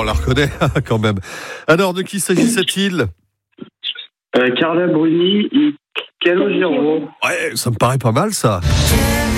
on la reconnaît quand même. Alors, de qui s'agissait-il ? Carla Bruni et Calogero. Ouais, ça me paraît pas mal ça.